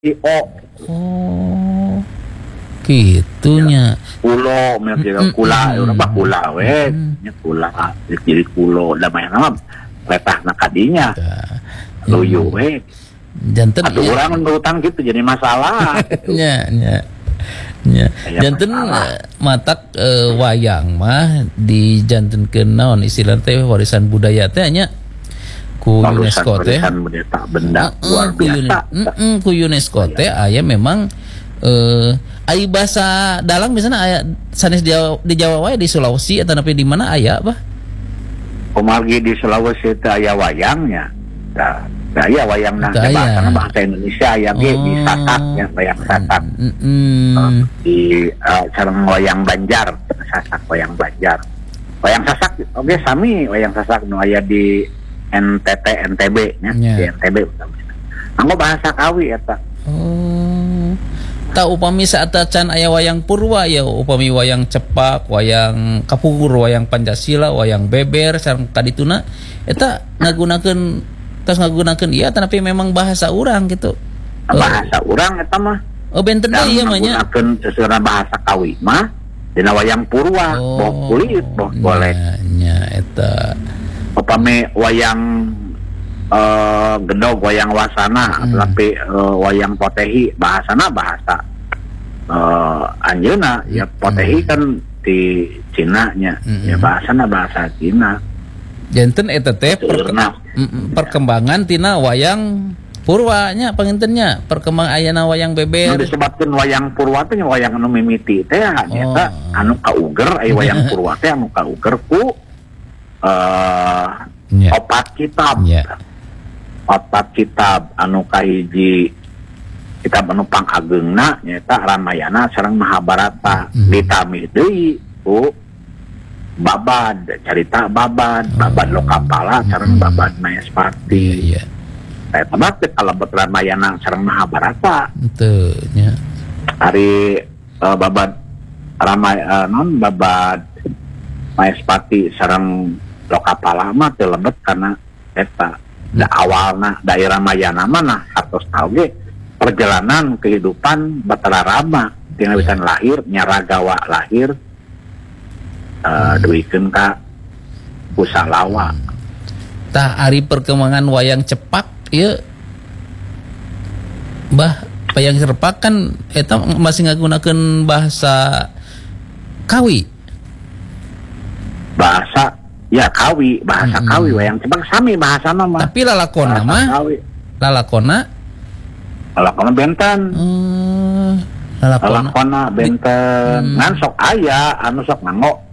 IO Oh, gitunya. kulo mereka kula urang mah kula we nya kula jadi kulo da mah nama letahna kadinya luyu we Janten atuh ya. urang berutang gitu jadi masalah gitu. Nya. Janten matak wayang mah di jantenkeun naon istilah teh warisan budaya teh nya ku UNESCO teh. Warisan budaya benda luar biasa. Ku UNESCO teh aya memang ai bahasa dalang misalnya aya sanes di Jawa wae di Sulawesi atau tapi di mana aya apa? Kumargi di Sulawesi teh aya wayangnya. Da aya wayang nang bahasa Indonesia aya ge di Sasaknya wayang Sasak. Di sareng wayang Banjar, Sasak wayang Banjar. Wayang Sasak oge sami wayang Sasak nu aya di NTT NTB nya, di NTB utamanya. Anggo bahasa Kawi eta. Oh. Ta upami saata can aya wayang Purwa ya upami wayang Cepak, wayang Kapungkur, wayang Pancasila, wayang Beber sareng kadituna eta ngagunakeun ieu tapi memang bahasa urang gitu. Bahasa urang eta mah. Oh benten deui ieu mah nya. Ngagunakeun sesuatu bahasa Kawi mah dina wayang Purwa, boh kulit, boh boleh. Nya eta. Upami wayang gedog, wayang wasana, tapi wayang potehi bahasana bahasa anjeuna ya potehi kan di Cina nya ya bahasana bahasa Cina. Janten eta teh perkembangan tina wayang Purwa nya pangintennya perkembang ayana wayang Beber. Nu disebutkeun wayang Purwa teh wayang anu mimiti teh nya anu kauger aya wayang Purwa teh anu kauger ku opat kitab. Opat kitab anu kahiji kitab anu pangageungna nyaeta Ramayana sareng Mahabharata ditamih deui ku babad carita babad Lokapala sareng babad Mayaspati. Eta mah teh kalebet Ramayana sareng Mahabharata. Teu nya. Ari babad babad Mayaspati sareng Lokapala mah teu lebet kana eta da awalna daerah Ramayana mana hartos tahu ge perjalanan kehidupan Batara Rama tina bisan lahir Nyaragawa lahir duikeun ka Kusalawa. Tah ari perkembangan wayang Cepak ieu wayang Cepak kan eta masih ngagunakeun bahasa Kawi. Bahasa ya Kawi, bahasa Kawi wayang Cepak sami bahasana mah. Tapi lalakonna mah lalakonna benten. Lalakonna benten. Ngan sok aya anu sok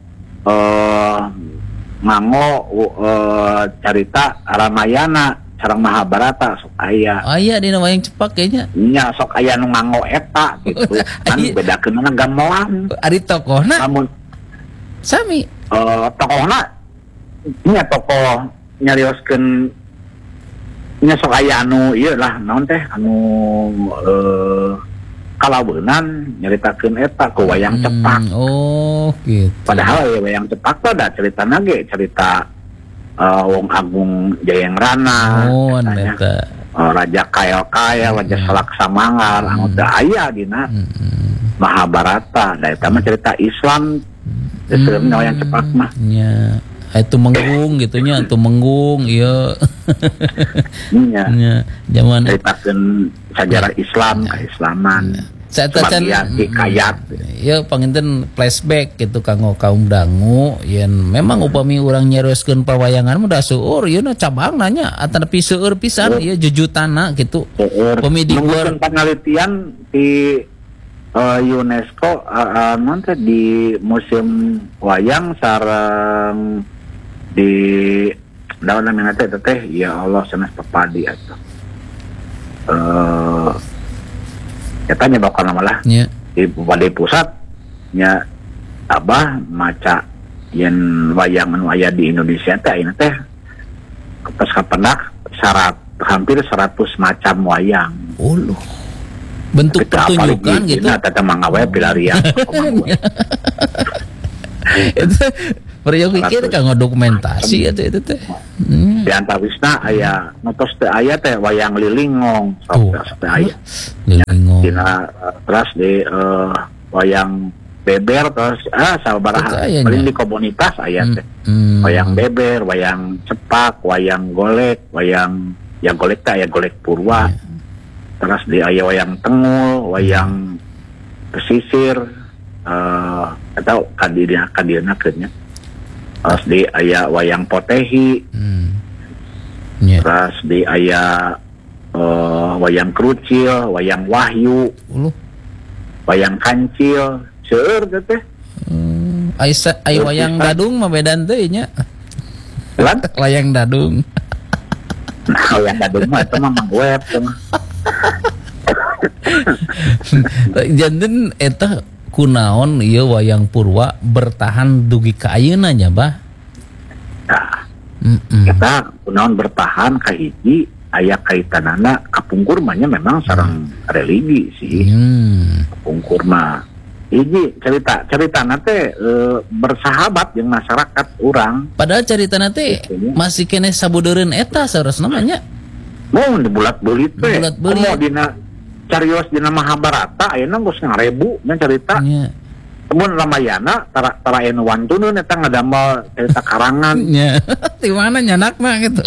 carita Ramayana sareng Mahabharata sok aya. Aya dina wayang Cepak kayaknya. Nya sok aya nu nganggo eta gitu. Kan bedakeunna gamelan. Ari tokohna namun sami. Tokohna nya tokoh nyarioskeun nya sok aya anu ieu lah naon teh anu kalaweunan nyaritakeun eta ku wayang Cepak. Oh gitu. Padahal wayang Cepak teh da caritana ge cerita Wong Agung Jayangrana. Oh eta. Raja Kael-kael, Raja Salaksamanggar anu teu aya dina Mahabharata. Da eta mah cerita Islam. Sebenarnya wayang Cepak mah. Nya. Itu menggung gitunya, itu menggung iya. Nya. Zaman ceritakeun sejarah Islam, keislaman. Sebagian hikayat. Ya panginten flashback gitu kanggo kaum dangu yen memang upami urang nyarioskeun pawayangan mah da seueur ieu na cabang nanya atapi seueur pisan ieu jujutana gitu. Upami di luar penelitian di UNESCO nanti di museum wayang sareng di daun namanya teh ya Allah sanes pepadi atuh eta nya bakal malah di Balai Pusat nya abah maca yen wayang anu aya di Indonesia teh ayeuna teh pas kapendak hampir 100 macam wayang. Bentuk pertunjukan gitu. Nah, tata mangawe pilarian. Itu Bari pikir kanggo dokumentasi atuh itu teh. Di antawisna aya notos teh aya teh wayang lilingong sok teh aya. Lilingong. Terus di wayang beber terus sabaraha paling di komunitas aya teh. Wayang beber, wayang cepak, wayang golek, wayang yang golek teh aya golek purwa. Terus di aya wayang tengul, wayang pesisir atau kadirna keunnya. Terus di aya wayang potehi. Terus di aya wayang kerucil, wayang wahyu. Wayang kancil, seueur teh. Ai wayang dadung mah bedan teh nya. Lan wayang dadung. Nah, wayang dadung mah eta mah web mah. Janten eta kunaon ieu wayang purwa bertahan dugi ka ayeuna nya, Bah? Nah, kita kunaon bertahan ka hiji aya kaitanana kapungkur mah memang sareng religi sih. Kapungkur mah hiji caritana teh bersahabat jeung masyarakat urang. Padahal caritana teh masih keneh sabudeureun eta saurasna mah nya. Mun dibulat-beulit teh. Mau dina carios dina Mahabharata ayeuna geus 1000 nya cerita. Mun Ramayana tara anu wantuneun eta ngadamel cerita karangan. Nya. Di mana nyanakna gitu.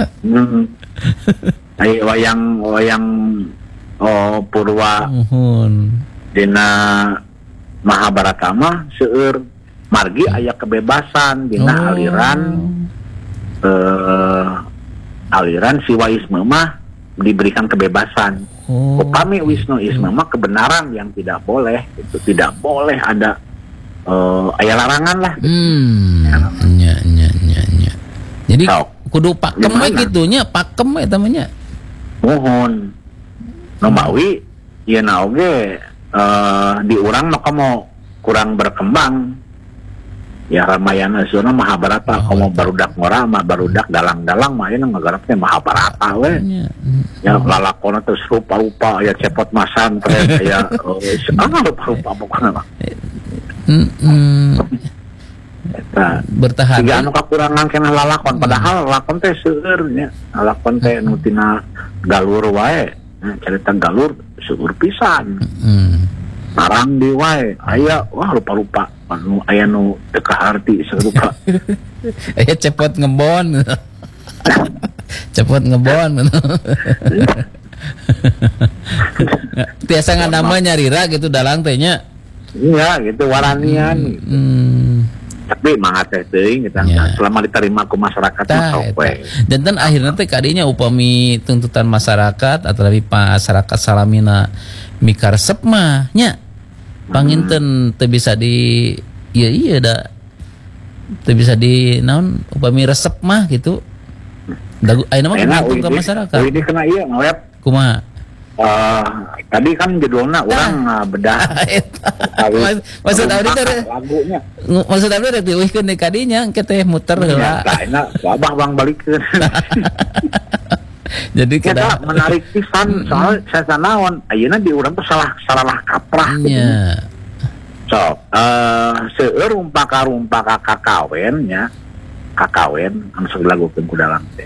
Aya wayang purwa. Dina Mahabharata mah seueur margi aya kebebasan dina aliran Siwaisme mah diberikan kebebasan. Upami Wisnuisme mah kebenaran yang tidak boleh, itu tidak boleh ada aya larangan lah. Nya. Jadi kudu pakem we kitu nya, pakem eta mah nya. Mohon. Nomawi ieu na oge di urang mah komo kurang berkembang. Ya Ramayana Suna Mahabharata komo barudak ngora mah barudak dalang-dalang mah ayeuna ngagarapna Mahabharata we. Ya lalakonna teh rupa-rupa aya cepot masan teh aya rupa-rupa pokona mah. Eta bertahan. Siga anu kakurangan keneh lalakon padahal lalakon teh seueur nya. Lalakon teh nu tina galur wae. Cerita galur seueur pisan. Narang di wae aya wah rupa-rupa anu aya nu teu kaharti sarupa. Aya cepot ngebon. Cepot ngebon. Tiasa nganama nyarira gitu dalang teh nya. Iya gitu waranian. Tapi mangga teh teuing kita selama diterima ku masyarakat sok we. Dan akhirna teh kadinya upami tuntutan masyarakat atau lebih masyarakat salamina mikaresep mah nya panginten teu bisa di iya da teu bisa di naon upami resep mah gitu. Dagu ayeuna mah gantung ka masyarakat. Ini kena ieu ngawet. Kumaha? Tadi kan judulnya orang bedah. Maksud abdi teh lagunya. Maksud abdi rek dieuwihkeun di kadinya engke teh muter heula. Tah enak babah bang balikeun. Jadi kita menarik pisan soal saya naon ayeuna di urang teh salah kaprah gitu. Sok seueur rumpaka kakawen nya. Kakawen anu sok dilagukeun ku dalang teh.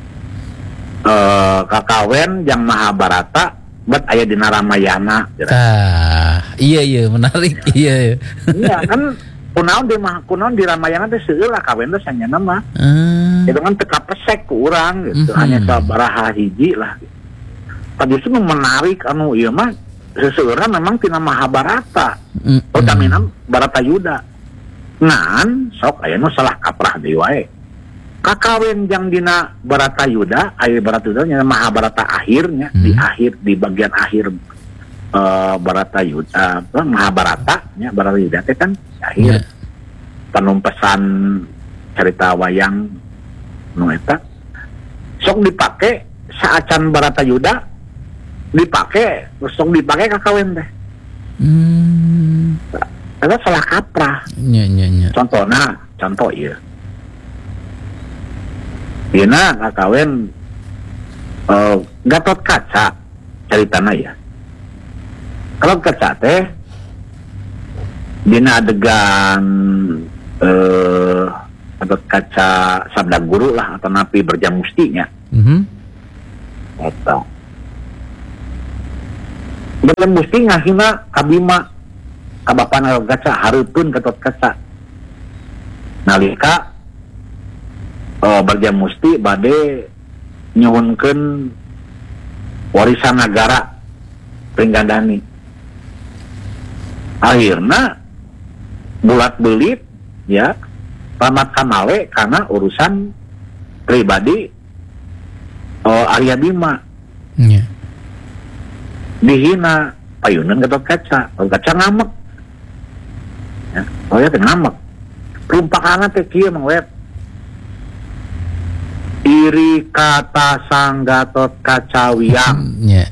Kakawen yang Mahabharata bet aya dina Ramayana. Iya menarik. Iya kan kunaon di Ramayana teh seueur lah kawen teh sanyana mah. Itu kan teka pesek ku urang gitu. Hanya sabaraha hiji lah. Tadi itu menarik anu ieu mah seueurna memang tina Mahabharata. Utamina Baratayuda. Ngan sok aya nu salah kaprah deui wae. Kakawen yang dina Baratayuda, aya Baratayuda nya Mahabharata akhirnya di bagian akhir Baratayuda Mahabharata nya Baratayuda teh kan akhir penumpesan cerita wayang nu eta sok dipake saacan Baratayuda dipake sok dipake kakawen teh. Eta salah kaprah. Nya. Contoh ieu. Dina kakawen Gatot Kaca caritana ya. Kalau kaca teh dina adegan Gatot Kaca sabda guru lah atau napi berjam mustinya. Eta. Berjam musti ngasihna kabima kabapana Gatot Kaca hareupeun Gatot Kaca. Nalika berjam musti bade nyuhunkeun warisan negara Pringgandani. Akhirna bulat belit ya pamat kamale karena urusan pribadi Arya Bima. Dihina payunan Gatot Kaca. Gatot Kaca ngamek. Ya, ya ngamek. Rumpakana teh kieu Mang Wet. Iri kata sang Gatot Kaca wiang. Ya.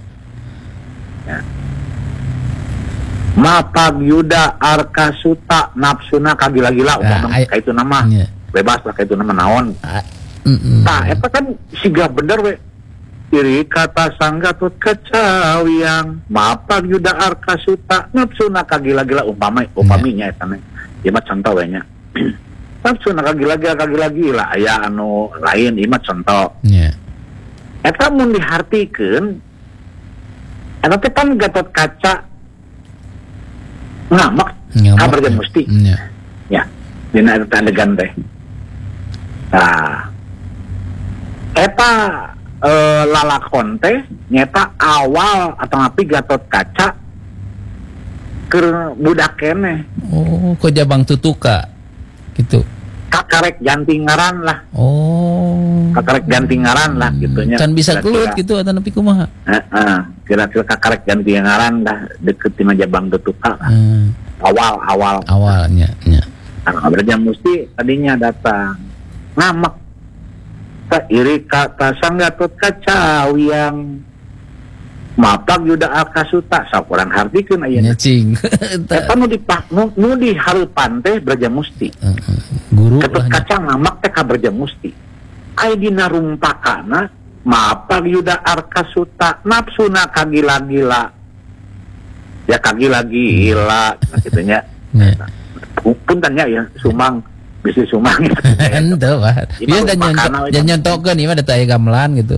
Mapag Yuda Arkasuta nafsuna kagila-gila umpama kaitu nama bebas lah kaitu nama naon. Tah eta kan siga bener we. Iri kata sang Gatot Kaca wiang mapag Yuda Arkasuta nafsuna kagila-gila upaminya eta mah. Ieu mah contoh we nya. Nafsuna kagila-gila aya anu lain ieu mah contoh. Eta mun dihartikeun eta teh kan Gatot Kaca ngamak berjam musti. Ya, dina eta adegan teh. Nah, eta lalakon teh nyata awal atau ngapi Gatot Kaca keur budak keneh. Oh, kok Jabang Tutuka gitu. Kakarek jantingaran lah. Oh. Kakarek jantingaran lah gitunya. Can bisa kelut gitu atau nepi kumaha? Kira-kira kakarek jantingaran lah deket tina Jabang Tutuka lah. Awalnya. Nah, berjam musti tadinya datang ngamak. Iri kata sang Gatot Kaca wiang mapag Yuda Arkasuta sakurang hartikeun ayeuna. Nyacing. Eta nu di hareupan teh berjam musti. Guru Gatot Kaca ngamak teh ka berjam musti. Ai dina rumpakana mapag Yuda Arkasuta nafsuna kagila-gila. Ya kagila-gila gitunya. Punten ya sumang bisi sumang. Henteu Pak. Ieu dan nyontokeun ieu mah da aya gamelan gitu.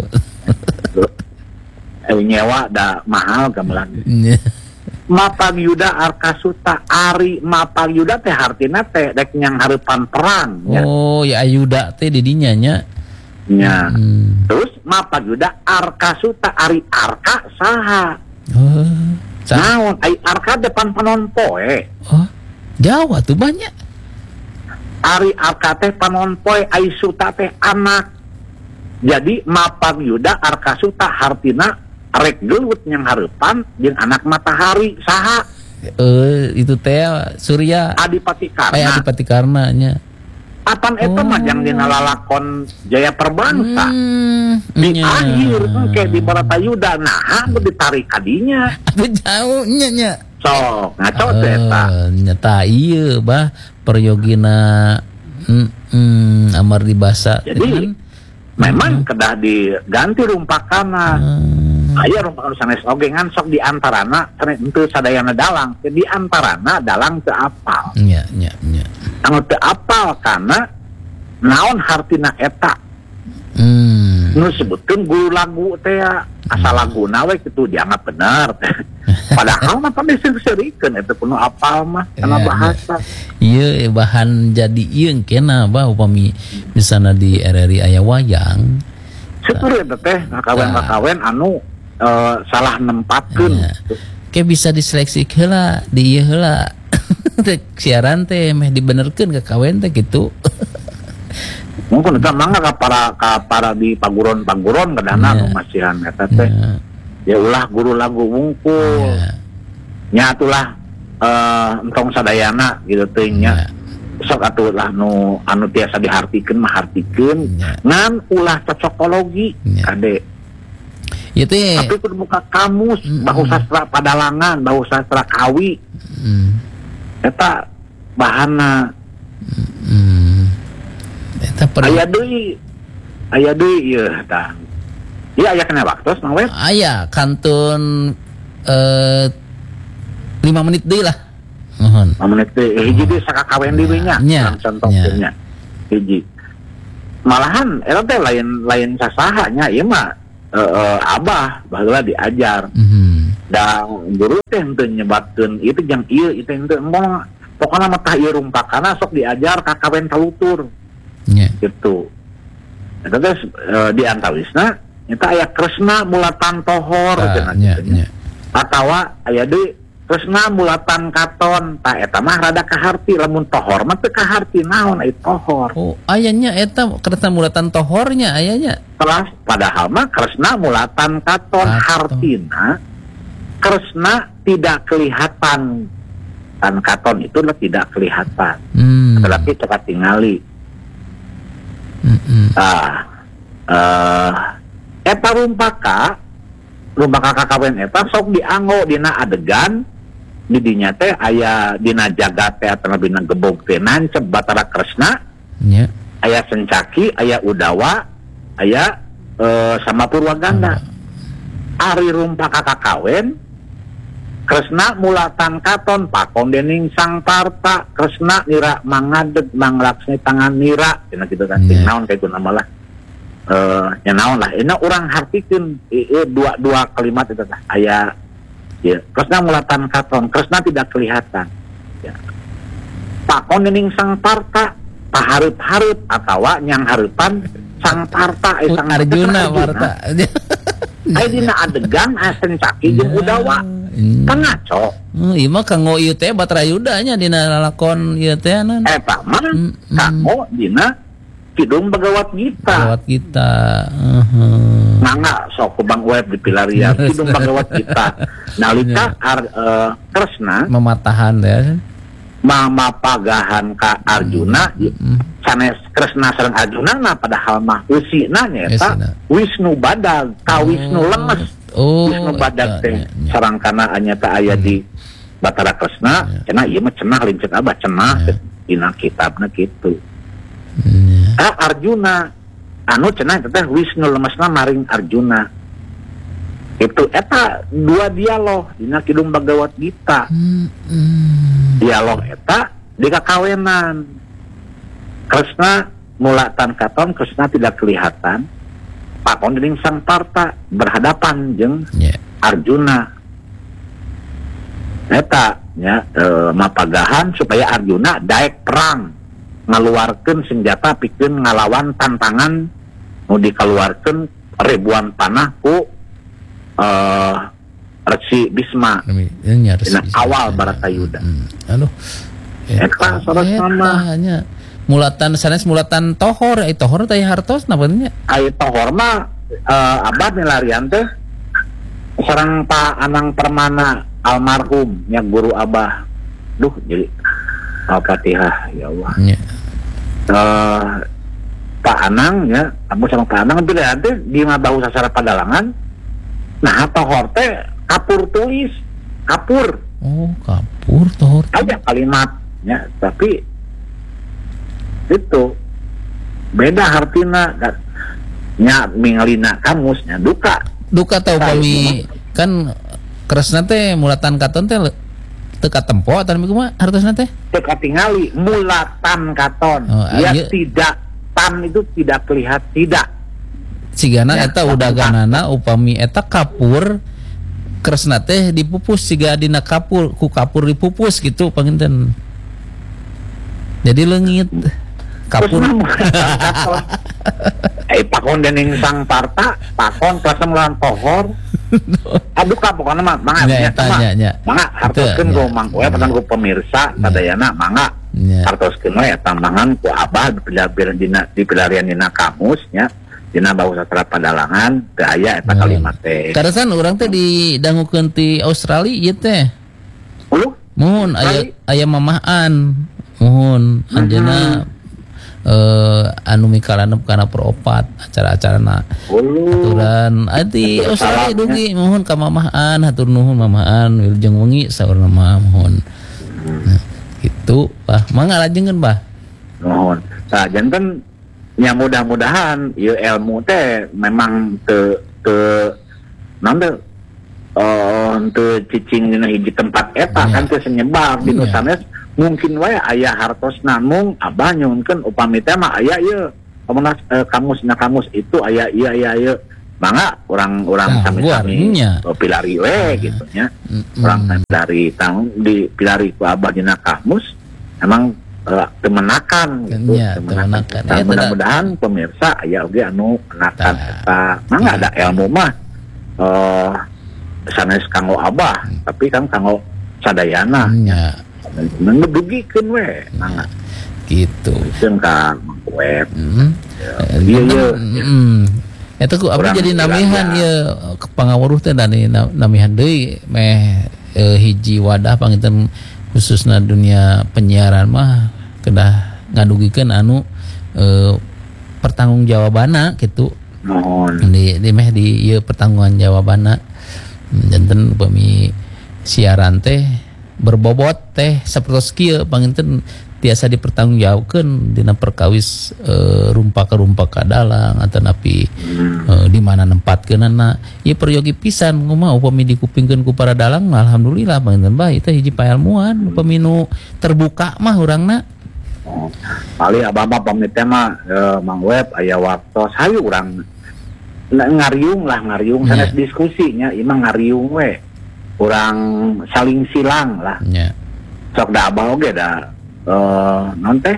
Nyewa da mahal gamelan. Mapag Yuda Arkasuta ari mapag Yuda teh hartina teh dek nyang hareupan perang ya. Oh, ya Ayuda teh di dinya nya. Ya. Terus mapag Yuda Arkasuta ari Arka saha? Naon ai Arka depan panon poe. Oh. Jawa tuh banyak. Ari Arka teh panon poe ai Suta teh anak. Jadi mapag Yuda Arkasuta hartina rek gelut yang hareupan jeung anak matahari saha? Itu teh Surya Adipati Karna. Adipati Karna nya. Apan eta mah jang dina lalakon Jaya Perbangsa. Di akhir engke di Baratayuda nah ditarik kadinya. Atuh jauh nya. Sok ngaco teh eta. Nyata ieu bah peryogina amar dibasa. Jadi memang kedah diganti rumpakana. Aya rumpakan sanes oge ngan sok di antarana teu sadayana dalang, di antarana dalang teu apal. Nya. Anu teu apal kana naon hartina eta. Nu sebutkeun guru lagu teh asal laguna we kitu dianggap bener. Padahal mah tadi seureurikeun eta kudu apal mah kana bahasa. Ieu bahan jadi ieu kena bah upami misalna di RRI aya wayang. Syukur eta teh kawen-kawen anu salah nempatkeun. Kayak bisa diseleksi heula di ieu heula. Siaran teh meh dibenerkeun ka kawen teh kitu. Mungkin eta mangga ka para di paguron-paguron kadana nu masihan eta teh. Ya ulah guru lagu wungkul. Nya atulah entong sadayana gitu teh nya. Sok atuh lah nu anu tiasa dihartikeun mah hartikeun ngan ulah cocokologi kade. Ieu teh tapi kudu buka kamus bahu sastra Padalangan, bahu sastra Kawi. Eta bahanna. Eta aya deui ieu tah. Ieu aya kana waktos Mang Wet? Aya kantun 5 menit deui lah. Mohon. 5 menit deui hiji deui sakakawen deui nya. Contohnya. hiji. Malahan eta teh lain sasahanya ieu mah abah baheula diajar. Da guru teh henteu nyebatkeun itu jang ieu itu henteu ngomong pokona mah tah ieu rumpakana sok diajar ka kawen kalutur. Gitu. Eta teh di antawisna eta aya Kresna mulatan tohor cenah. Atawa aya deui Kresna mulatan katon, tah eta mah rada kaharti, lamun tohor mah teu kaharti naon ai tohor. Oh, ayanya eta Kresna mulatan tohornya ayanya. Padahal mah Kresna mulatan katon, hartina Kresna tidak kelihatan. Tan katon itu tidak kelihatan. Tetapi cepat tingali. Eta rumpaka kakawen eta sok dianggo dina adegan di dinya teh aya dina jagat teh atawa dina gebog teh nancep Batara Kresna, aya Sencaki, aya Udawa, aya sama Purwaganda. Ari rumpaka kakawen Kresna mulatan katon pakon dening Sang Parta, Kresna nira mangadeg manglaksmi tangan nira cenah kitu kan naon kayak nama lah nya naon lah ini urang hartikeun dua kalimat itu tah aya ya Kresna mulatan katon, Kresna tidak kelihatan ya. Pakon dening Sang Parta pahareup-hareup atawa nyang hareupan Sang Parta Sang Arjuna Parta aya dina adegan Sencaki jeung Udawa pengaco. Ieu mah kanggo ieu teh Batrayuda nya dina lalakon ieu teh naon. Eta mah kanggo dina Kidung Bagawat Gita. Bagawat Gita. Mangga sok kubang web di pilarian Kidung Bagawat Gita. Nalika Kresna mematahan teh mamapagahan ka Arjuna sanes Kresna sareng Arjuna na padahal mah usina nyaeta Wisnu Badag ka Wisnu lemes. Wisnu Badag teh sareng kana anyata aya di Batara Kresna cenah ieu mah cenah lincet abah cenah dina kitabna kitu. Arjuna anu cenah teh Wisnu lemesna maring Arjuna. Itu eta dua dialog dina Kidung Bagawat Gita. Dialog eta di kakawenan. Kresna mulatan katon, Kresna tidak kelihatan. Pakon dening Sang Parta berhadapan jeung Arjuna. Eta nya mapagahan supaya Arjuna daek perang ngaluarkeun senjata pikeun ngalawan tantangan nu dikaluarkeun ribuan panah ku Resi Bisma dina awal Baratayuda. Aduh. Eta saros nama mulatan sanes mulatan tohor tohor teh hartos napa nya? Ai tohor mah abad milarian teh sareng Pak Anang Permana almarhum nya guru abah. Duh jadi Al-Fatihah ya Allah. Pak Anang ya, amu sama Pak Anang pilihan teh di Mabahu Sasara Padalangan. Nah, tohor teh kapur tulis, kapur. Oh, kapur tohor. Ada kalimatnya, tapi itu beda hartina nya mingalina kamusnya duka. Duka tau kami kan Kresna teh mulatan katon teh teu katempo atawa kumaha hartosna teh? Teu katingali mulatan katon. Tidak tan itu tidak kelihatan tidak. Sigana eta udaganana upami eta kapur Kresna teh dipupus siga dina kapur ku kapur dipupus gitu panginten. Jadi leungit kapur. Pakon dening Sang Parta, pakon Kresna mulawan tohor. Aduh kapokna mah mangga nya. Mangga hartoskeun ku mangkoe patan ku pemirsa sadayana mangga. Hartoskeun we eta mangan ku abah di pilarian dina kamus nya. Dina Bahu Sastra Padalangan teu aya eta kalimat teh. Karasan urang teh didangukeun ti Australia ieu teh. Uluh? Mohon aya mamahan. Mohon anjeunna anu mikalanep kana peropat acara-acarana. Aturan ati Australia dugi mohon ka mamahan hatur nuhun mamahan wilujeng wengi saurna mah mohon. Nah, kitu Bah. Mangga lajengkeun Bah. Mohon. Tah janten nya mudah-mudahan ieu ilmu teh memang teu naon teu cicing dina hiji tempat eta kan teu senyebar di sanes mungkin wae aya hartosna mung abah nyunkeun upami teh mah aya ieu kamus itu aya ieu mangga orang sami-sami pilari we gitu nya. Urang dari tang di pilari ku abah dina kamus emang temenakan gitu. Mudah-mudahan pemirsa aya oge anu menakan eta. Mangga ada ilmu mah sanes kanggo abah tapi kan kanggo sadayana nya. Ngedugikeun we mangga gitu. Jeung ka web. Iya. Eta ku abdi jadi namihan ieu pangawuruh teh dan namihan deui meh hiji wadah panginten khususna dunia penyiaran mah kedah ngadugikeun anu pertanggungjawabanna kitu. Di meh di ieu pertanggungjawabanna janten upami siaran teh berbobot teh sapertos kieu panginten tiasa dipertanggungjawabkeun dina perkawis rumpa dalang atau napi di mana nempatkeunana ieu peryogi pisan kumaha upami dikupingkeun ku para dalang alhamdulillah panginten bah itu hiji pailmuan upami nu terbuka mah urangna. Paling abah mah pamit teh mah Mang Web aya waktos hayu urang ngariung sanes diskusinya imah ngariung we urang saling silang lah sok da abah oge da non teh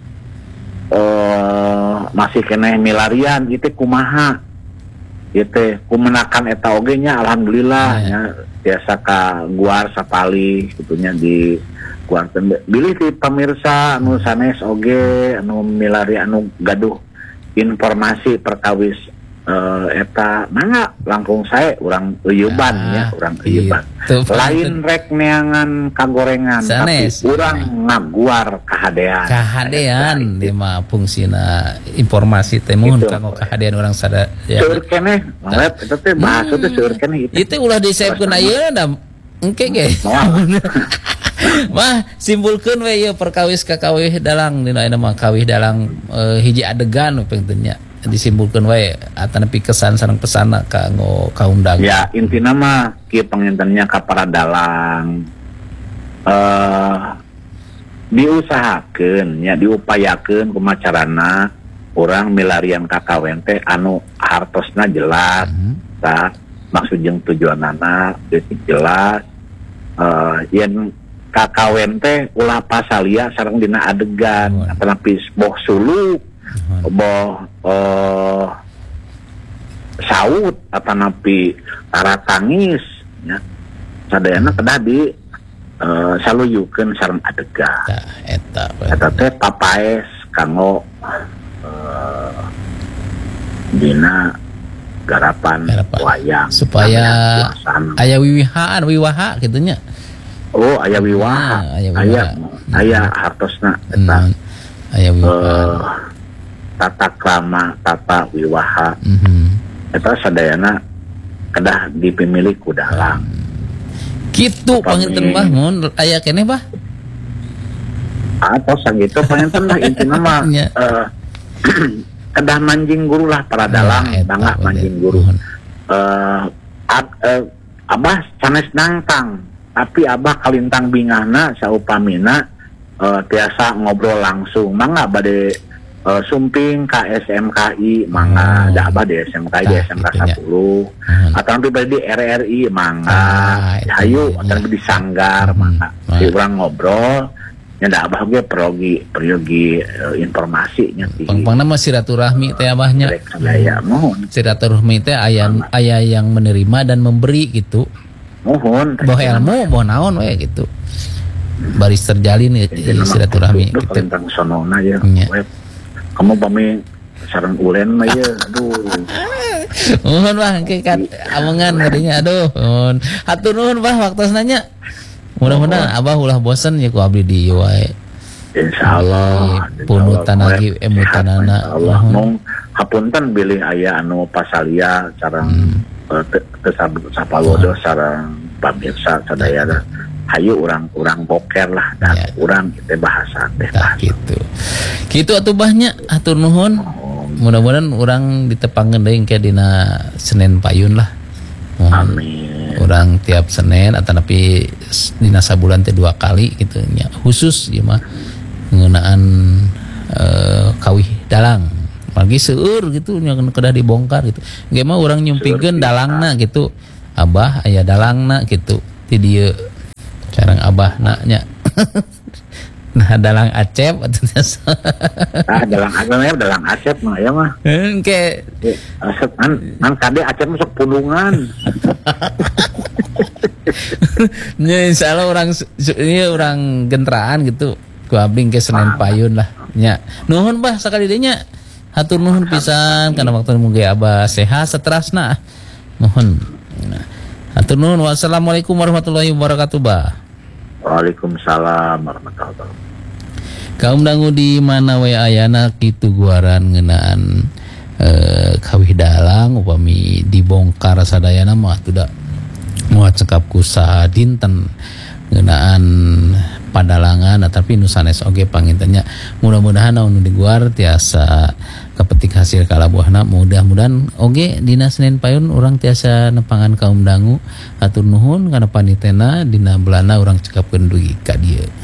masih keneh milarian itu kumaha itu kumenakan eta oge nya alhamdulillah nya biasa ka guar sapali gitunya di guar bilih ti pemirsa anu sanes oge anu milari anu gaduh informasi perkawis eta mangga langkung sae urang euyeuban nya urang euyeuban lain rek neangan kagorengan tapi urang ngaguar kahadean di mah fungsina informasi teh mun kanggo kahadean urang sada ya seueur keneh manglet eta teh bahasa teh seueur keneh itu ulah disaepkeun ayeuna da engke ge mah simpulkeun we ieu perkawis kakawih dalang dina mah kawih dalang hiji adegan pentingnya disimpulkan wae atanapi kesan sareng pesana kanggo kaum dagang. Ya intina mah kieu pangintennya ka para dalang diusahakeun nya diupayakeun kumaha carana urang milarian kakawen teh anu hartosna jelas tah maksud jeung tujuanana jelas yen kakawen teh ulah pasalia sareng dina adegan atanapi boh suluk boh saut atanapi tara tangis nya sadayana kedah di saluyukeun sareng adegan eta teh papaes kanggo dina garapan wayang supaya aya wiwaha kitu nya. Oh aya wiwaha aya hartosna eta aya wiwaha tata krama tata wiwaha eta sadayana kedah dipimilih ku dalang kitu panginten mah mun aya keneh bah atau sagitu panginten mah intina mah kedah manjing guru lah para dalang bangga manjing guru abah sanes nangtang tapi abah kalintang bingahna saupamina tiasa ngobrol langsung mangga bade sumping ka SMKI mangga da abah di SMKI di SMK 10 atau nanti di RRI mangga hayu atau di Sanggar mangga di urang ngobrol nya da abah ge peryogi informasi nya pangpangna mah silaturahmi teh abahnya silaturahmi teh aya yang menerima dan memberi gitu mohon boh ilmu boh naon we gitu baris terjalin silaturahmi gitu tentang sonona ya kamu pami sareng ulen mah ya aduh nuhun Bang ke kan amongan gadinya aduh nuhun hatur nuhun Bang waktosna nya mudah-mudahan abah ulah bosen ya ku abdi di wae insyaallah punutan lagi emutanana mung hapunten bilih aya anu pasalia sareng sapalodo sareng pamirsa sadayana hayu urang boker lah dan urang kita bahasa teh gitu atuh bahnya atur nuhun mudah-mudahan urang ditepangkeun deui engke dina Senin Payun lah amin orang tiap Senin atau tapi dina sabulan teh 2 kali gitu nya khusus ieu mah ngeunaan kawih dalang lagi seueur gitu nya kedah dibongkar gitu ge mah urang nyumpikeun dalangna gitu abah aya dalangna gitu ti dieu carang abahna nya nah dalang Acep dalang Acep mah ya mah engke Acep kan kade Acep masuk pundungan nya insyaallah orang gentraan gitu ku abdi ke Senen Payun lah nya nuhun bah sakali deui nya hatur nuhun pisan kana waktu mugi abah sehat saterasna nuhun hatur nuhun wassalamualaikum warahmatullahi wabarakatuh bah. Waalaikumsalam warahmatullahi wabarakatuh. Kaum dangu di mana we ayana kitu guaran ngeunaan kawih dalang upami dibongkar sadayana mah teu da moal cekap ku saha dinten ngeunaan padalangan tapi nu sanes oge pangintennya mudah-mudahan anu diguar tiasa kapetik hasil kalabuhna mudah-mudahan oge dina Senin Payun urang tiasa nepangan kaum dangu atur nuhun kana panitena dina belana urang cekapkeun dugi ka dieu.